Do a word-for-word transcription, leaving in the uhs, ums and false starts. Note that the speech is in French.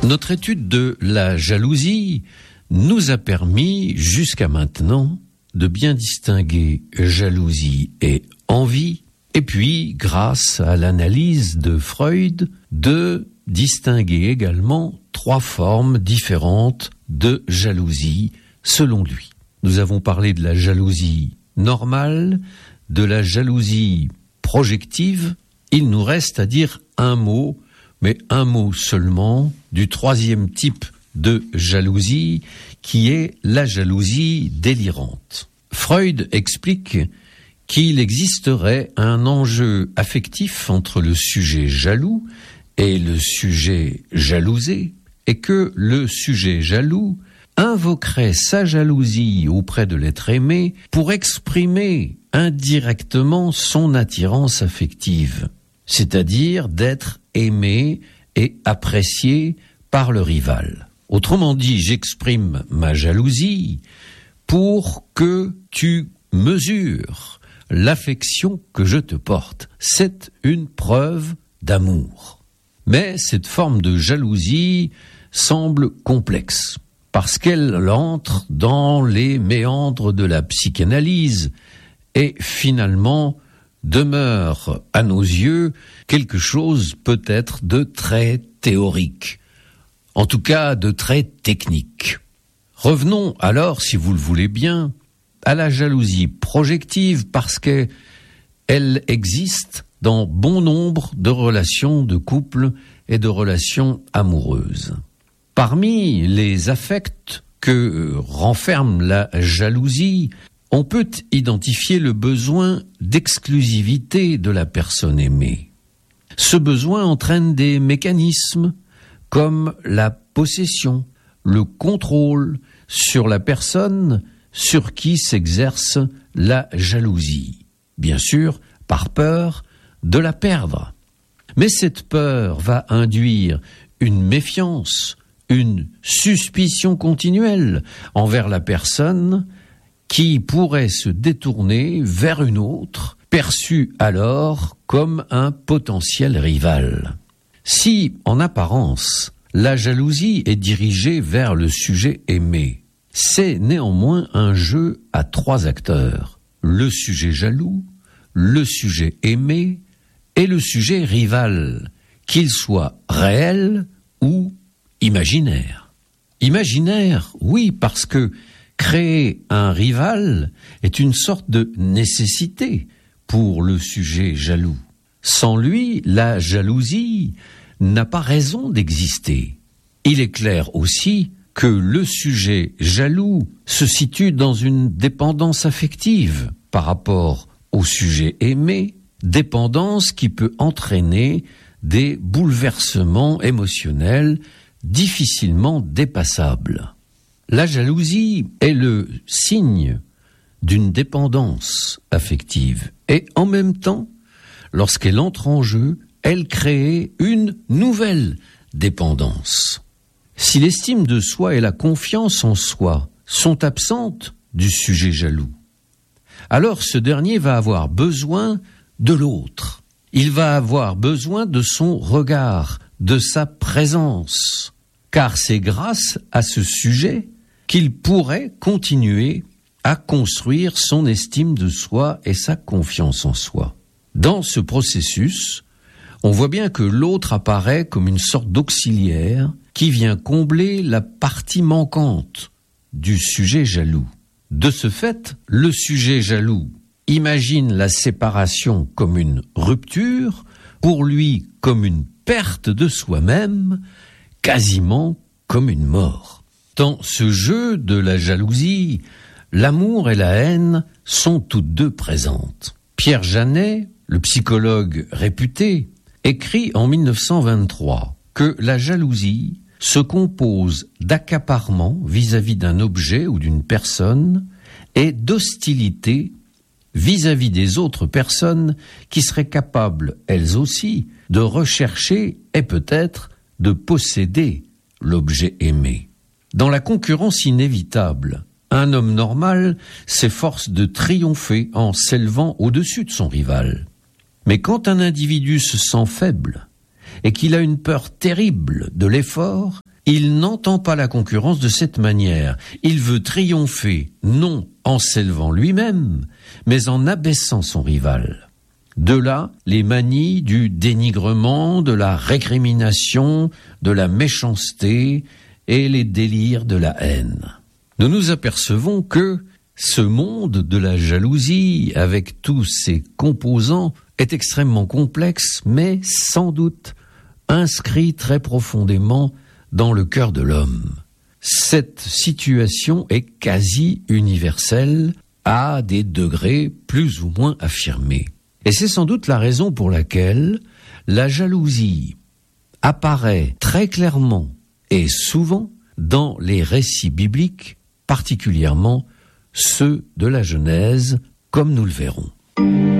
Notre étude de la jalousie nous a permis, jusqu'à maintenant, de bien distinguer jalousie et envie, et puis, grâce à l'analyse de Freud, de distinguer également trois formes différentes de jalousie, selon lui. Nous avons parlé de la jalousie normale, de la jalousie projective. Il nous reste à dire un mot, mais un mot seulement, du troisième type de jalousie, qui est la jalousie délirante. Freud explique qu'il existerait un enjeu affectif entre le sujet jaloux et le sujet jalousé, et que le sujet jaloux invoquerait sa jalousie auprès de l'être aimé pour exprimer indirectement son attirance affective, c'est-à-dire d'être aimé et apprécié par le rival. Autrement dit, j'exprime ma jalousie pour que tu mesures l'affection que je te porte. C'est une preuve d'amour. Mais cette forme de jalousie semble complexe, parce qu'elle entre dans les méandres de la psychanalyse et finalement demeure à nos yeux quelque chose peut-être de très théorique, en tout cas de très technique. Revenons alors, si vous le voulez bien, à la jalousie projective, parce qu'elle existe dans bon nombre de relations de couple et de relations amoureuses. Parmi les affects que renferme la jalousie, on peut identifier le besoin d'exclusivité de la personne aimée. Ce besoin entraîne des mécanismes comme la possession, le contrôle sur la personne sur qui s'exerce la jalousie. Bien sûr, par peur de la perdre. Mais cette peur va induire une méfiance, une suspicion continuelle envers la personne qui pourrait se détourner vers une autre, perçue alors comme un potentiel rival. Si, en apparence, la jalousie est dirigée vers le sujet aimé, c'est néanmoins un jeu à trois acteurs: le sujet jaloux, le sujet aimé et le sujet rival, qu'il soit réel ou imaginaire. Imaginaire, oui, parce que créer un rival est une sorte de nécessité pour le sujet jaloux. Sans lui, la jalousie n'a pas raison d'exister. Il est clair aussi que le sujet jaloux se situe dans une dépendance affective par rapport au sujet aimé, dépendance qui peut entraîner des bouleversements émotionnels difficilement dépassables. La jalousie est le signe d'une dépendance affective et en même temps, lorsqu'elle entre en jeu, elle crée une nouvelle dépendance. Si l'estime de soi et la confiance en soi sont absentes du sujet jaloux, alors ce dernier va avoir besoin de l'autre. Il va avoir besoin de son regard, de sa présence, car c'est grâce à ce sujet qu'il pourrait continuer à construire son estime de soi et sa confiance en soi. Dans ce processus, on voit bien que l'autre apparaît comme une sorte d'auxiliaire qui vient combler la partie manquante du sujet jaloux. De ce fait, le sujet jaloux imagine la séparation comme une rupture, pour lui comme une perte de soi-même, quasiment comme une mort. Dans ce jeu de la jalousie, l'amour et la haine sont toutes deux présentes. Pierre Janet, le psychologue réputé, écrit en mille neuf cent vingt-trois que la jalousie se compose d'accaparement vis-à-vis d'un objet ou d'une personne et d'hostilité vis-à-vis des autres personnes qui seraient capables, elles aussi, de rechercher et peut-être de posséder l'objet aimé. Dans la concurrence inévitable, un homme normal s'efforce de triompher en s'élevant au-dessus de son rival. Mais quand un individu se sent faible et qu'il a une peur terrible de l'effort, il n'entend pas la concurrence de cette manière. Il veut triompher, non en s'élevant lui-même, mais en abaissant son rival. De là, les manies du dénigrement, de la récrimination, de la méchanceté et les délires de la haine. Nous nous apercevons que ce monde de la jalousie, avec tous ses composants, est extrêmement complexe, mais sans doute inscrit très profondément dans le cœur de l'homme. Cette situation est quasi universelle à des degrés plus ou moins affirmés. Et c'est sans doute la raison pour laquelle la jalousie apparaît très clairement et souvent dans les récits bibliques, particulièrement ceux de la Genèse, comme nous le verrons.